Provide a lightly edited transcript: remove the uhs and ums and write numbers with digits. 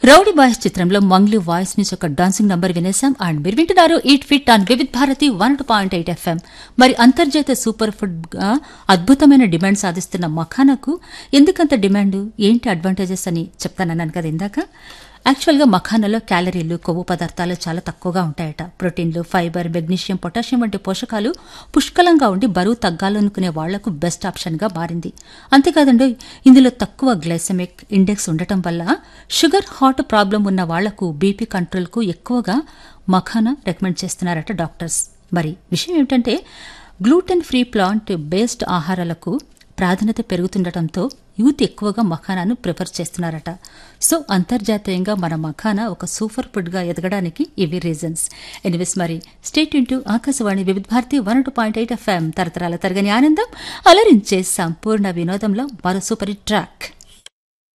Rowdy boys చిత్రంలో Mangli voice నుంచి ఒక డాన్సింగ్ నంబర్ వినేశాం. అండ్ మీరు వింటున్నారు eat fit on Vividh Bharati 102.8 FM. మరి అంతర్జాతీయ సూపర్ ఫుడ్ గా అద్భుతమైన డిమాండ్ సాధిస్తున్న మఖానాకు ఎందుకంత డిమాండ్, ఏంటి అడ్వాంటేజెస్ అని చెప్తానన్నాను కదా ఇందాక. యాక్చువల్గా మఖానాలో క్యాలరీలు, కొవ్వు పదార్థాలు చాలా తక్కువగా ఉంటాయట. ప్రోటీన్లు, ఫైబర్, మెగ్నీషియం, పొటాషియం వంటి పోషకాలు పుష్కలంగా ఉండి బరువు తగ్గాలనుకునే వాళ్లకు బెస్ట్ ఆప్షన్గా మారింది. అంతేకాదండి, ఇందులో తక్కువ గ్లైసెమిక్ ఇండెక్స్ ఉండటం వల్ల షుగర్, హార్ట్ ప్రాబ్లం ఉన్న వాళ్లకు బీపీ కంట్రోల్కు ఎక్కువగా మఖానా రికమెండ్ చేస్తున్నారట డాక్టర్స్. మరి విషయం ఏమిటంటే, గ్లూటెన్ ఫ్రీ ప్లాంట్ బేస్డ్ ఆహారాలకు ప్రాధాన్యత పెరుగుతుండటంతో యూత్ ఎక్కువగా మఖానాను ప్రిఫర్ చేస్తున్నారట. సో అంతర్జాతీయంగా మన మఖానా ఒక సూపర్ ఫుడ్ గా ఎదగడానికి ఇవి రీజన్స్. ఎనివేస్, మరి స్టేట్ ఇంటూ ఆకాశవాణి వివిధ భారతి 102.8 FM. తరతరాల తరగని ఆనందం అలరించే సంపూర్ణ వినోదంలో మరో సూపర్ ట్రాక్.